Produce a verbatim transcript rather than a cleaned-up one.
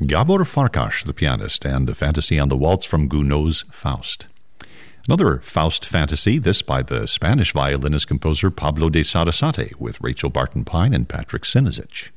Gabor Farkas, the pianist, and the fantasy on the waltz from Gounod's Faust. Another Faust fantasy, this by the Spanish violinist-composer Pablo de Sarasate, with Rachel Barton Pine and Patrick Sinisic.